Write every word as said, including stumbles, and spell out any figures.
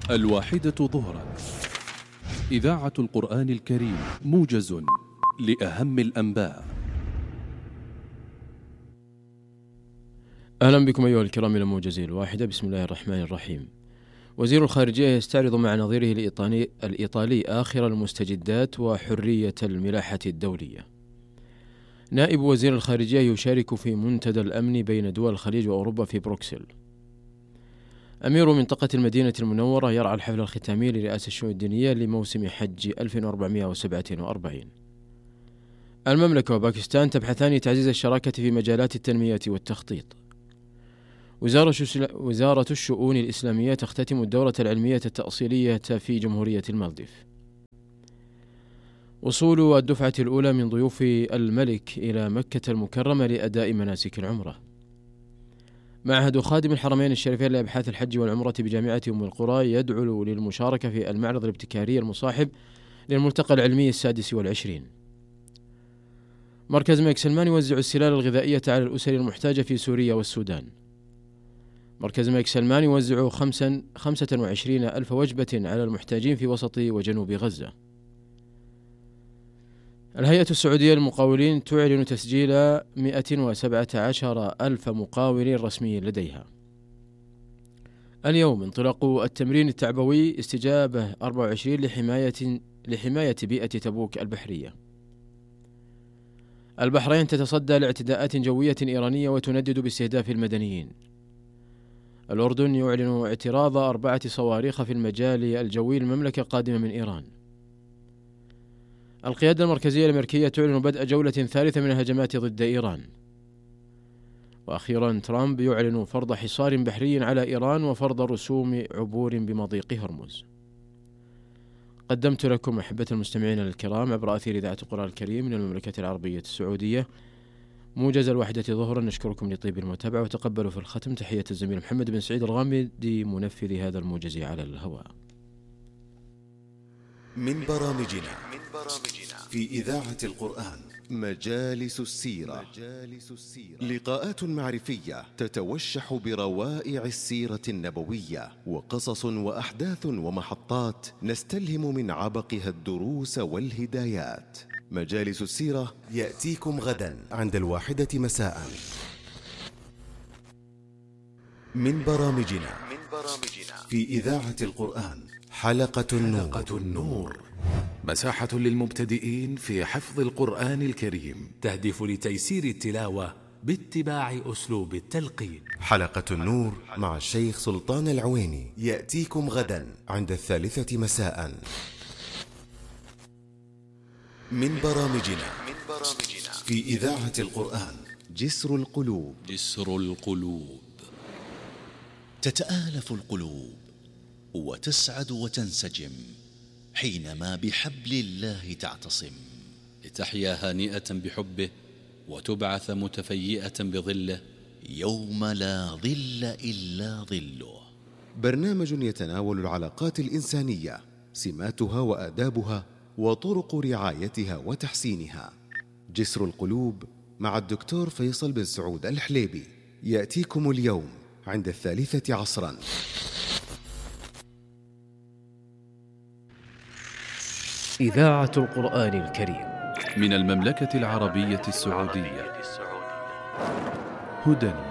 الواحدة ظهرا، إذاعة القرآن الكريم، موجز لأهم الأنباء. أهلا بكم أيها الكرام إلى موجز الواحدة. بسم الله الرحمن الرحيم. وزير الخارجية يستعرض مع نظيره الإيطالي, الإيطالي آخر المستجدات وحرية الملاحة الدولية. نائب وزير الخارجية يشارك في منتدى الأمن بين دول الخليج وأوروبا في بروكسل. أمير منطقة المدينة المنورة يرعى الحفل الختامي لرئاسة الشؤون الدينية لموسم حج ألف وأربعمائة وسبعة وأربعين. المملكة وباكستان تبحثان تعزيز الشراكة في مجالات التنمية والتخطيط. وزارة الشؤون الإسلامية تختتم الدورة العلمية التأصيلية في جمهورية المالديف. وصول الدفعة الأولى من ضيوف الملك إلى مكة المكرمة لأداء مناسك العمرة. معهد خادم الحرمين الشريفين لأبحاث الحج والعمرة بجامعة أم القرى يدعو للمشاركة في المعرض الابتكاري المصاحب للملتقى العلمي السادس والعشرين. مركز ملك سلمان يوزع السلال الغذائية على الأسر المحتاجة في سوريا والسودان. مركز الملك سلمان يوزع خمسا خمسة وعشرين ألف وجبة على المحتاجين في وسط وجنوب غزة. الهيئة السعودية للمقاولين تعلن تسجيل مئة وسبعة عشر ألف مقاول رسمي لديها. اليوم انطلاق التمرين التعبوي استجابة أربعة وعشرين لحماية لحماية بيئة تبوك البحرية. البحرين تتصدى لاعتداءات جوية إيرانية وتندد باستهداف المدنيين. الأردن يعلن اعتراض أربعة صواريخ في المجال الجوي للمملكة قادمة من إيران. القيادة المركزية الأمريكية تعلن بدء جولة ثالثة من الهجمات ضد إيران. وأخيرا ترامب يعلن فرض حصار بحري على إيران وفرض رسوم عبور بمضيق هرمز. قدمت لكم أحبة المستمعين الكرام عبر أثير إذاعة القرآن الكريم من المملكة العربية السعودية موجز الواحدة ظهرا. نشكركم لطيب المتابعة وتقبلوا في الختم تحية الزميل محمد بن سعيد الغامدي منفذ هذا الموجز على الهواء. من برامجنا في إذاعة القرآن مجالس السيرة. لقاءات معرفية تتوشح بروائع السيرة النبوية وقصص وأحداث ومحطات نستلهم من عبقها الدروس والهدايات. مجالس السيرة يأتيكم غدا عند الواحدة مساء. من برامجنا في إذاعة القرآن حلقة النور, حلقة النور. مساحة للمبتدئين في حفظ القرآن الكريم، تهدف لتيسير التلاوة باتباع أسلوب التلقين. حلقة النور مع الشيخ سلطان العويني يأتيكم غدا عند الثالثة مساء. من برامجنا في إذاعة القرآن جسر القلوب. جسر القلوب. تتآلف القلوب وتسعد وتنسجم حينما بحبل الله تعتصم، لتحيا هانئة بحبه وتبعث متفيئة بظله يوم لا ظل إلا ظله. برنامج يتناول العلاقات الإنسانية، سماتها وآدابها وطرق رعايتها وتحسينها. جسر القلوب مع الدكتور فيصل بن سعود الحليبي يأتيكم اليوم عند الثالثة عصرا. إذاعة القرآن الكريم من المملكة العربية السعودية. هدى